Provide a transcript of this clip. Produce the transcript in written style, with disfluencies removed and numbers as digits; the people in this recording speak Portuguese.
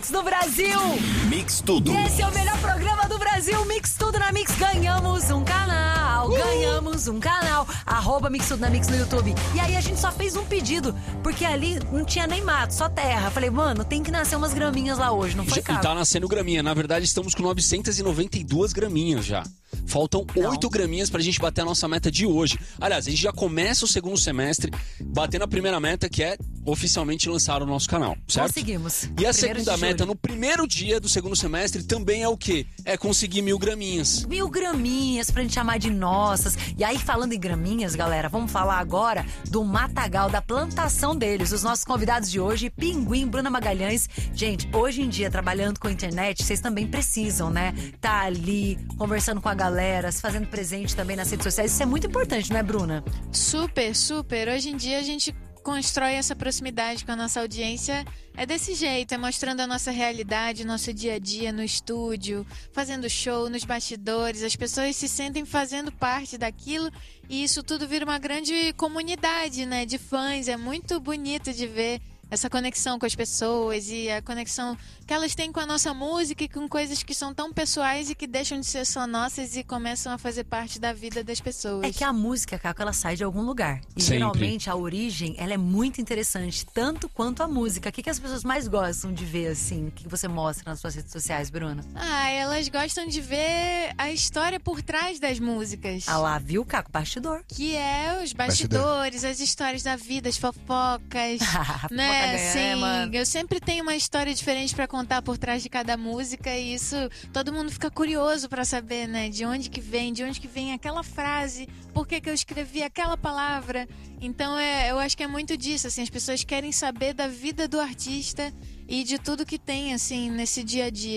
Mix do Brasil. Mix Tudo. Esse é o melhor programa do Brasil, Mix Tudo na Mix. Ganhamos um canal, @Mix Tudo na Mix no YouTube. E aí a gente só fez um pedido, porque ali não tinha nem mato, só terra. Falei, mano, tem que nascer umas graminhas lá hoje, não foi, E Caco? tá nascendo graminha. Na verdade, estamos com 992 graminhas já. Faltam 8 graminhas pra gente bater a nossa meta de hoje. Aliás, a gente já começa o segundo semestre batendo a primeira meta, que é oficialmente lançar o nosso canal, certo? Conseguimos. E a 1º segunda de meta, julho. no primeiro dia do segundo semestre, também é o quê? É conseguir 1000 graminhas. 1000 graminhas pra gente chamar de nossas. E aí, falando em graminhas, galera, vamos falar agora do matagal, da plantação deles. Os nossos convidados de hoje, Pinguim, Bruna Magalhães. Gente, hoje em dia, trabalhando com a internet, vocês também precisam, né? Tá ali, conversando com a galera, se fazendo presente também nas redes sociais. Isso é muito importante, não é, Bruna? Super, super. Hoje em dia a gente constrói essa proximidade com a nossa audiência desse jeito, mostrando a nossa realidade, nosso dia a dia no estúdio, fazendo show, nos bastidores. As pessoas se sentem fazendo parte daquilo e isso tudo vira uma grande comunidade, né, de fãs. É muito bonito de ver essa conexão com as pessoas e a conexão que elas têm com a nossa música e com coisas que são tão pessoais e que deixam de ser só nossas e começam a fazer parte da vida das pessoas. É que a música, Caco, ela sai de algum lugar. E Sempre. geralmente a origem, ela é muito interessante, tanto quanto a música. O que as pessoas mais gostam de ver, assim? O que você mostra nas suas redes sociais, Bruna? Elas gostam de ver a história por trás das músicas. Ah lá, viu, Caco? Bastidor. Que é os bastidores, as histórias da vida, as fofocas, né? Ganha, mano? Eu sempre tenho uma história diferente pra contar por trás de cada música e isso todo mundo fica curioso pra saber, né? De onde que vem aquela frase, por que eu escrevi aquela palavra. Então eu acho que é muito disso, assim, as pessoas querem saber da vida do artista e de tudo que tem, assim, nesse dia a dia.